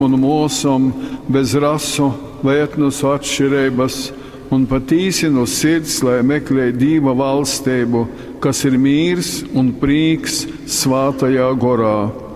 un mūsam bez rasu vai etnosu atšķirības, un patīsi no sirds, lai meklē Dieva valstību, kas ir mīrs un prīks svātajā gorā.